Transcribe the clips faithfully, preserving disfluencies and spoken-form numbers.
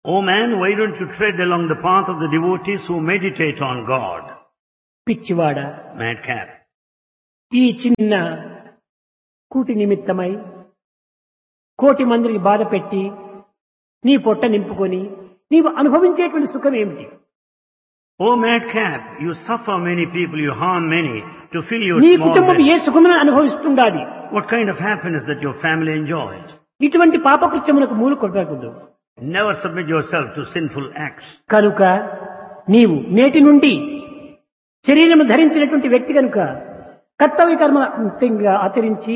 O man, why don't you tread along the path of the devotees who meditate on God? పిచ్చివాడ Madcap. ఈ చిన్న కూటి నిమిత్తమై కోటి మందిని బాధ పెట్టి నీ పొట్ట నింపుకొని నీవు అనుభవించేటువంటి సుఖం ఏమిటి? O madcap, you suffer many people, you harm many to fill your నీ small కుటుంబం ఏ belly. సుఖమును అనుభవిస్తుండాలి? What kind of happiness that your family enjoys? ఇటువంటి పాపకృత్యములకు మూలు కొట్టకూడదు. Never submit yourself to sinful acts. కనుక నీవు నేటి నుండి శరీరము ధరించినటువంటి వ్యక్తి కనుక కర్తవ్య కర్మ అంతంగా ఆచరించి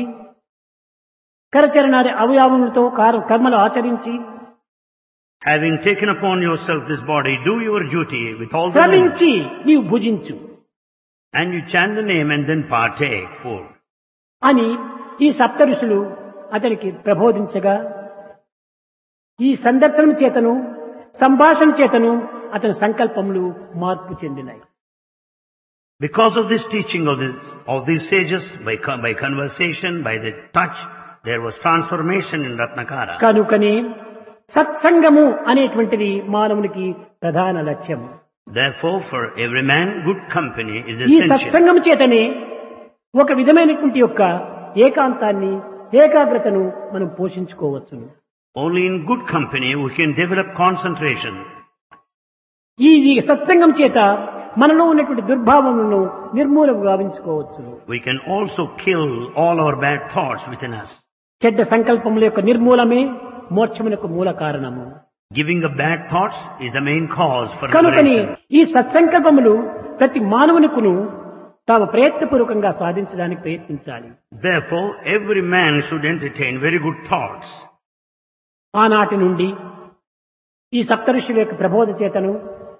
కరచరణాది అవయవములతో కార- కర్మలు ఆచరించి Having taken upon yourself this body, do your duty with all the limbs. శ్రమించి నీవు భుజించు And you chant the name and then partake food. అని ఈ సప్త ఋషులు అతనికి ప్రబోధించగా ఈ సందర్శనం చేతను సంభాషణ చేతను అతని సంకల్పములు మార్పు చెందినాయి. Because of this teaching of this of these sages, by con- by conversation, by the touch, there was transformation in Ratnakara. కనుకని సత్సంగము అనేటువంటిది మానవునికి ప్రధాన లక్ష్యం. Therefore, for every man, good company is ఈ essential. సత్సంగం చేతనే ఒక విధమైనటువంటి యొక్క ఏకాంతాన్ని ఏకాగ్రతను మనం పోషించుకోవచ్చును. Only in good company we can develop concentration. ఈ ఈ సత్సంగం చేత మనలో ఉన్నటువంటి దుర్భావములను నిర్మూలం గావించుకోవచ్చును. We can also kill all our bad thoughts within us. చెడ్డ సంకల్పముల యొక్క నిర్మూలమే మోక్షమునకు మూల కారణము. Giving up bad thoughts is the main cause for కనుకని liberation. ఈ సత్సంకల్పములు ప్రతి మానవునికును తాము ప్రయత్నపూర్వకంగా సాధించడానికి ప్రయత్నించాలి. Therefore, every man should entertain very good thoughts. ఆనాటి నుండి ఈ సప్తఋషుల యొక్క ప్రబోధ చేతను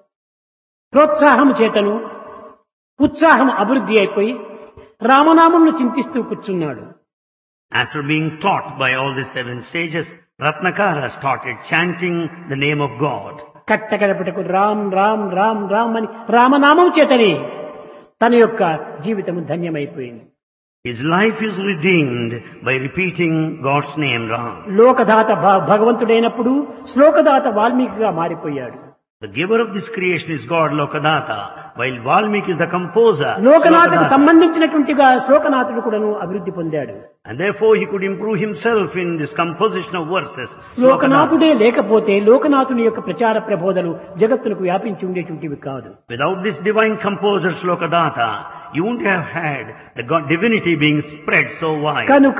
ప్రోత్సాహం చేతను ఉత్సాహం అభివృద్ధి అయిపోయి రామనామంను చింతిస్తూ కూర్చున్నాడు. After being taught by all the seven sages, Ratnakara started chanting the name of God. కట్టకడపటకు Ram Ram Ram Ram అని రామనామం చేతనే తన యొక్క జీవితం ధన్యమైపోయింది. His life is redeemed by repeating God's name Ram. లోకదాత భ- భగవంతుడైనప్పుడు శ్లోకదాత వాల్మీకిగా మారిపోయాడు. The giver of this creation is God, Lokadata, while Valmiki is the composer. లోకనాథకు Slokadata. సంబంధించినట్టుగా శ్లోకనాథుడు కూడాను అభివృద్ధి పొందాడు. And therefore he could improve himself in this composition of verses. Slokadata. శ్లోకనాథుడే లేకపోతే లోకనాథుని యొక్క ప్రచార ప్రబోధలు జగత్తులకు వ్యాపించి ఉండేటువంటివి కాదు. Without this divine composer Slokadata, you wouldn't have had the God divinity being spread so wide. కనుక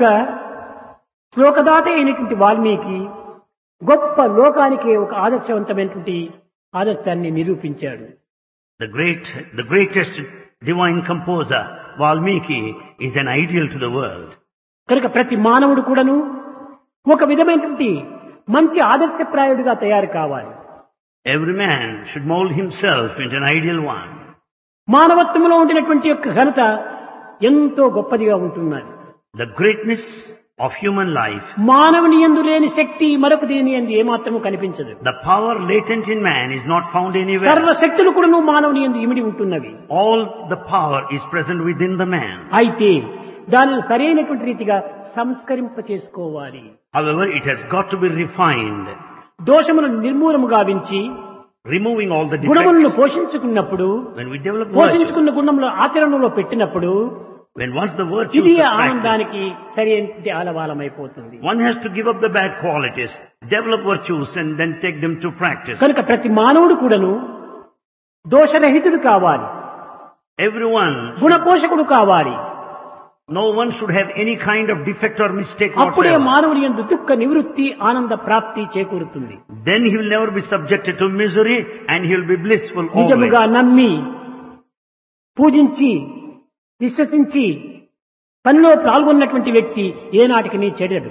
శ్లోకదాత అయినటువంటి వాల్మీకి గొప్ప లోకానికి ఒక ఆదర్శవంతమైనటువంటి ఆదర్శాన్ని నిరూపించాడు. The great, the greatest divine composer, Valmiki, is an ideal to the world. కనుక ప్రతి మానవుడు కూడాను ఒక విధమైనటువంటి మంచి ఆదర్శప్రాయుడిగా తయారు కావాలి. Every man should mold himself into an ideal one. మానవత్వంలో ఉండినటువంటి యొక్క ఘనత ఎంతో గొప్పదిగా ఉంటున్నది. The greatness of human life, మానవుని యందు లేని శక్తి మరొక దీని యందు ఏమాత్రము కనిపించదు. the power latent in man is not found anywhere. సర్వశక్తులు కూడాను మానవుని యందు ఇమిడి ఉంటున్నవి. All the power is present within the man. అయితే దానిని సరైనటువంటి రీతిగా సంస్కరింప చేసుకోవాలి. However, it has got to be refined, దోషములను నిర్మూలము గావించి removing all the గుణములను defects. పోషించుకున్నప్పుడు When we develop virtues, పోషించుకున్న గుణములు ఆచరణలో పెట్టినప్పుడు when once the virtues ఇది are practiced, ఆనందానికి సరైన ఆలవాలమైపోతుంది. one has to give up the bad qualities, develop virtues and then take them to practice. కనుక ప్రతి మానవుడు కూడాను దోషరహితుడు కావాలి, Everyone, గుణపోషకుడు కావాలి. no one should have any kind of defect or mistake అప్పుడే whatsoever. మానవుని యందు దుఃఖ నివృత్తి ఆనంద ప్రాప్తి చేకూరుతుంది. Then he will never be subjected to misery and he will be blissful నిజముగా always. నమ్మి పూజించి విశ్వసించి పనిలో పాల్గొన్నటువంటి వ్యక్తి ఏనాటికి నీ చెడడు.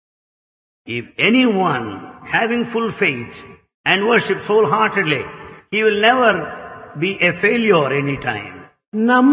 If anyone having full faith and worship wholeheartedly, he will never be a failure any time. నమ్మ